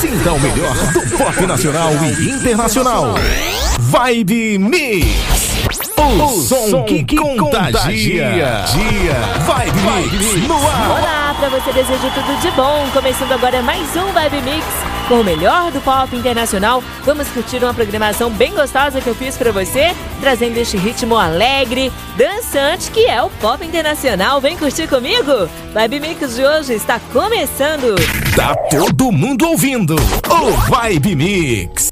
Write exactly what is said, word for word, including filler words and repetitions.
Sinta o melhor do pop nacional e internacional. Vibe Mix. O, o som, som que, que contagia. contagia. Vibe, Vibe Mix no ar. Olá, pra você desejo tudo de bom. Começando agora mais um Vibe Mix com o melhor do pop internacional. Vamos curtir uma programação bem gostosa que eu fiz pra você, trazendo este ritmo alegre, dançante que é o pop internacional. Vem curtir comigo? Vibe Mix de hoje está começando. Tá todo mundo ouvindo o Vibe Mix.